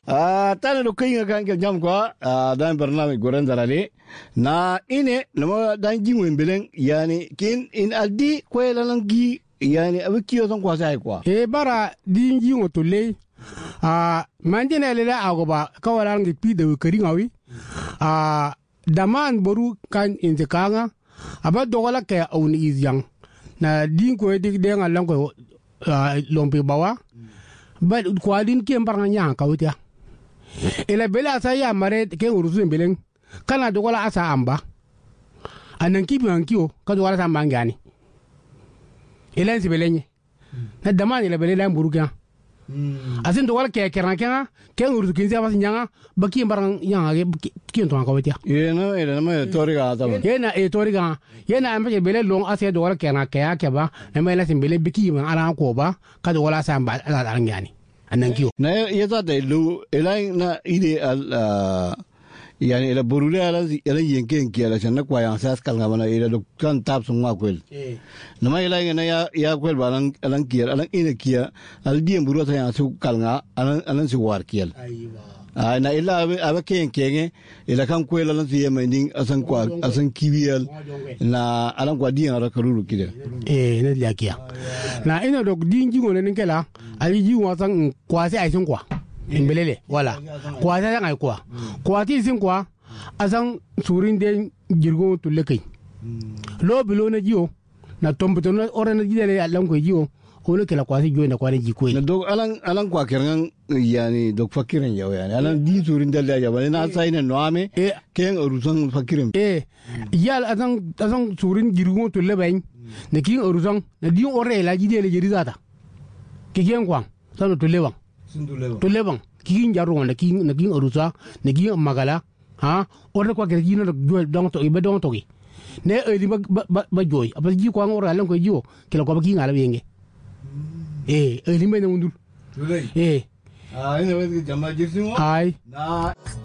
tana do kinga kan ke jam kwa dan barnamij goren darale na ine lama dan jingwen belen yani kin in aldi ko lalangi yani abikiyo son kwa sai kwa bara din jingo to le manjene le agoba kawalan gi pi de kari ngawi daman boru kan intikanga aba dogola ke awni izyang na din ko dik de ngalan ko lompe bawa ba ko din ke mbaranga nya ka wutia ila bela sa ya mare ke urusu belen kana dogola asa amba anan kibi ankiyo ka dogola sa mangani ila sibelenye na daman ila bele lan buruka asin dogola ke kerna ke urusu kinzi abas nyanga baki mbaranga nyanga ke to ka wutia ina ma toriga ta yena toriga yena ambe bele long ase dogola kerna ke ba na mai la simbele biki man ala ko ba ka dogola sa amba ala ngani anan kiyo na yata da lu ila na ide al yani ila burule ala yenken ki ala channa kwa yang sas kal ngabana ila kan tap sungwa kwel nama ila na ya kwel balang alang kier alang ina kia al diem buru ta yang su kal nga alang su war kiel na ila aba ken kenge ila kan kwel alang su yema ning asan kibiel na alang kwa dien ara karuru kide ne liakia na ina dok din jingo ne nkela ali jingo san kwa sai ai sun kwa imbelele wala kwa sai ai kwa ti sin kwa asan surin den jirgo tulle kai lo bilo na jiyo na tombuto na ore na jidele alan ko jiyo ko kala kwa sai jiyo na kwa ji ko na dok alan kwa kiran yani dok fakirin yaw yani alan di surin dalle ya bale na sai na noame ken orusan fakirin yal asan surin jirgo tulle bayin na kin orusan na di ore la jidele jirizata kigen kwa sanu tulewan tulewan kin jaru na kin orusa na kin magala ore kwa ke jina do don to ibe don to gi ne eli ba joy apa ji kwa ngora lan ko jiwo kila ko ba kin ala yenge eli me na undul ine we jama jirsingo ai na